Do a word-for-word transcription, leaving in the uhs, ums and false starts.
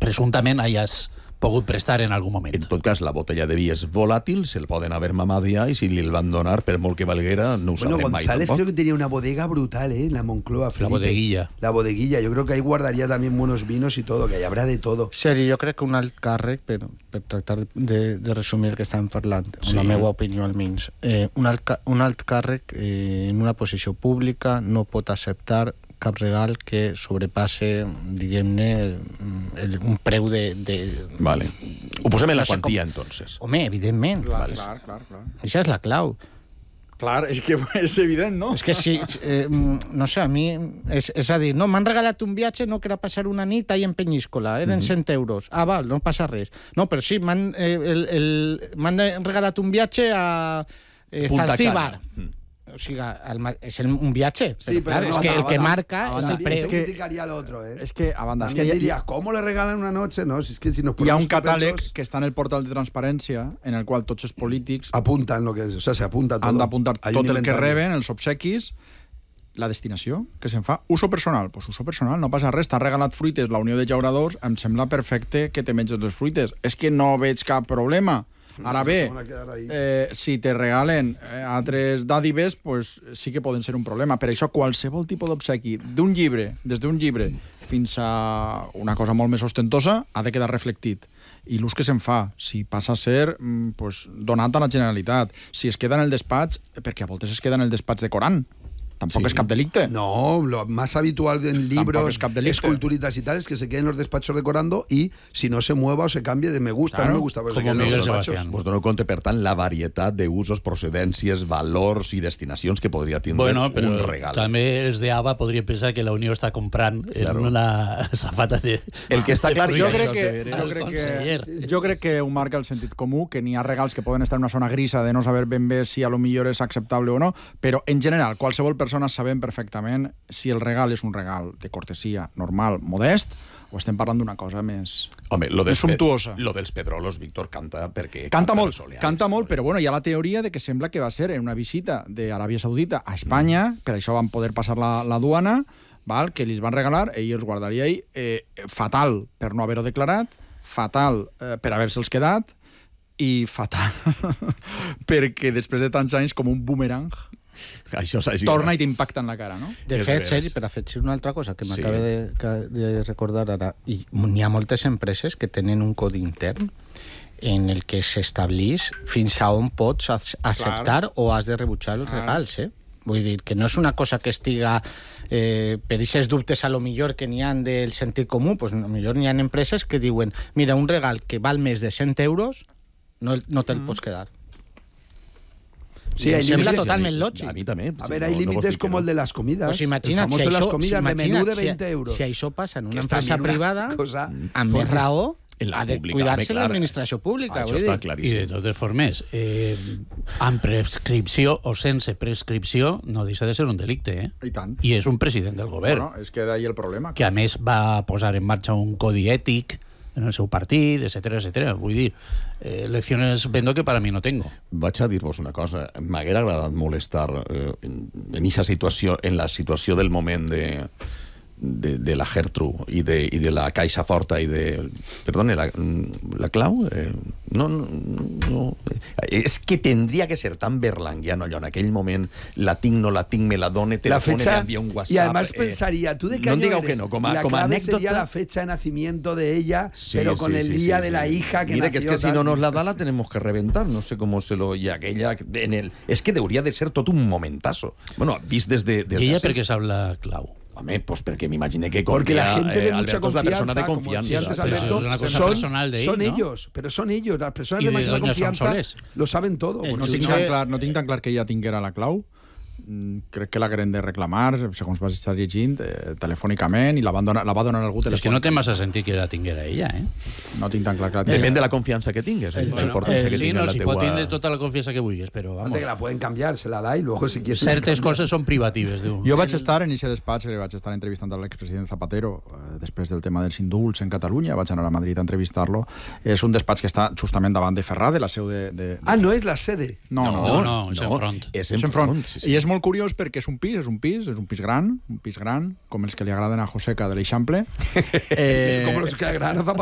presumptament hayas pogut prestar en algun moment. En tot cas, la botella de vi és volàtil, se'l poden haver mamat ja, i si li el van donar, per molt que valguera, no ho bueno, sabrem mai González tampoc. creo que tenía una bodega brutal, ¿eh? En la Moncloa, Felipe. La bodeguilla. La bodeguilla. Yo creo que ahí guardaría también buenos vinos y todo, que ahí habrá de todo. Sergi, jo crec que un alt càrrec, per, per tractar de, de resumir el que estàvem parlant, Sí. la meva opinió almenys, eh, un, alt, ca- un alt càrrec eh, en una posició pública no pot acceptar cap regal que sobrepasse, diguem-ne, el- un preu de... de Vale. Ho posem en la No sé com- quantia, entonces. Home, evidentment. Clar, Vale. clar, clar, clar. Això és la clau. Clar, és que és evident, no? És que si, eh, no sé, a mi... És, és a dir, no, m'han regalat un viatge, no, que era passar una nit ahí en Penyíscola, eren cent euros. Ah, val, no passa res. No, però sí, m'han eh, el, el, m'han regalat un viatge a eh, Punta Zanzíbar. Cana. Mm. O sigui, el, ma- és el, un viatge, Sí, però, pero clar, no, és que no, el que no, marca no, és no, el preu. Eso que- criticaría al otro, ¿eh? És que, a banda, és que También hi, diría, ¿cómo le regalan una noche? No, si es que si nos hi ha ponemos un catàleg estupendos, que està en el portal de transparència en el qual tots els polítics apuntan lo que es, o sea, se apunta todo. han d'apuntar Hay tot un el que inventario. reben, els obsequis, la destinació que se'n fa. Uso personal, doncs uso personal, no passa res. T'han regalat fruites la Unió de Llauradors, em sembla perfecte que te menges les fruites. És que no veig cap problema. Ara No, bé, se van a quedar ahí. eh, si te regalen eh, altres dàdives, pues, sí que poden ser un problema. Per això, qualsevol tipus d'obsequi, d'un llibre, des d'un llibre fins a una cosa molt més ostentosa, ha de quedar reflectit. I l'ús que se'n fa, si passa a ser mm, pues, donat a la Generalitat, si es queda en el despatx, perquè a voltes es queda en el despatx decorant, tampoc Sí. és cap delicte. No, lo más habitual en libros, es cap delicte. esculturitas y tal es que se queden los despachos decorando y si no se mueva o se cambie de me gusta, Claro. no me gusta. Pues se Como queden los Miguel despachos. Sebastián. Us dono compte, per tant, la varietat d'usos, procedències, valors i destinacions que podria tindre Bueno, però un regal. també els d'Ava podrien pensar que la Unió està comprant Claro. en una safata de... El que està clar, de Jo fruita. crec, això que, és de jo, veres. crec Conseller. que, jo crec que ho marca el sentit comú, que n'hi ha regals que poden estar en una zona grisa de no saber ben bé si a lo millor és acceptable o no, però en general, qualsevol persona sabem perfectament si el regal és un regal de cortesia normal, modest, o estem parlant d'una cosa més... Home, lo, és dels, sumptuosa. lo dels pedrolos, Víctor, canta perquè... Canta molt, els olearis. canta molt, però bueno, hi ha la teoria de que sembla que va ser en una visita d'Aràbia Saudita a Espanya, mm. per això van poder passar la, la duana, val, que li van regalar, ell els guardaria ell, eh, fatal per no haver-ho declarat, fatal eh, per haver-se'ls quedat, i fatal perquè després de tants anys, com un boomerang, Això s'ha torna i t'impacta en la cara, no? De És fet, veres. Sergi, per afegir una altra cosa que Sí. m'acaba de, que- de recordar ara, i n'hi ha moltes empreses que tenen un codi intern en el que s'estableix fins a on pots ac- acceptar o has de rebutjar els regals, eh? Vull dir, que no és una cosa que estiga eh, per aquests dubtes a lo millor que n'hi ha del sentit comú, pues a lo millor n'hi ha empreses que diuen, mira, un regal que val més de cent euros no, no te'l Mm. pots quedar. Sí, I em hay sembla límites. totalment lògic. A mi també. A ver, hay límites como el de las comidas. Pues el imagina't, famoso si de las això, comidas si de menú imagina't de si- veinte euros. si això passa en una Que és empresa també una privada, cosa- amb més raó, En la ha de pública, cuidar-se home, clar. l'administració pública. Això vull està dir. I claríssim. de totes formes, eh, amb prescripció o sense prescripció no deixa de ser un delicte, eh? I tant. I és un president del govern, Bueno, és que d'ahí el problema. que a més va posar en marxa un codi ètic en el seu partit, etcètera, etcètera. Vull dir, eh, lecciones vendo que para mi no tengo. Vaig a dir-vos una cosa. M'haguera agradat molt estar eh, en, en esa situació, en la situació del moment de, de, de la Gertrude i de, i de la Caixa Forta i de... Perdone, la, la Clau? Eh, no, no, no... És que tendria que ser tan berlanguiano allò en aquell moment, la tinc, no la tinc, me la done, La telefone, fecha, m'envia un WhatsApp... y además eh, pensaría, ¿tú de qué no año digueu eres? que no, com a, la com a clave anècdota... sería la fecha de nacimiento de ella, Sí, pero con sí, el sí, día sí, de sí. la hija que Mira, nació. que es que si tal. no nos la da la tenemos que reventar, no sé cómo se lo... Y aquella... En el, es que hauria de ser tot un momentazo. Bueno, vist des de... Des I ella de per què sap la clau? Home, pues perquè m'imagine que Porque la confia, gente de eh, mucha Alberto es la confianza, persona de como confianza. decía antes Pero eso Alberto, es una cosa son, personal de él, son ¿no? ellos, pero son ellos, las personas Y de de máxima doña confianza Sonsoles. lo saben todo. El No Bueno, tinc, jutge- tan clar, no tinc tan clar que ella tinguera la clau. Mm, crec que l'hagueren de reclamar, segons vas estar llegint, eh, telefònicament, i la, van donar, la va donar algú És que no telefònic. té massa sentit que la tinguera ella, eh? No tinc tan clar que la Depèn tinguera. de la confiança que tingues, eh, la Bueno, importància eh, que sí, tingues no, la si teua... pot tindre tota la confiança que vulguis, però, Aparte vamos, que la pueden cambiar, se la da y luego si quieres... certes coses són privatives. Diu. Jo vaig estar en aquest despatx, eh, vaig estar entrevistant a l'expresident Zapatero eh, després del tema dels indults en Catalunya, vaig anar a Madrid a entrevistar-lo. És un despatx que està justament davant de Ferrade, la seu de... de, de... Ah, no es la sede. No, no, No, no, és en front. És És en en front. front, sí, sí. I és molt curiós perquè és un pis, és un pis, és un pis gran, un pis gran, com els que li agraden a Joseca de l'Eixample. Eh, Como los que agradan a Zapatero.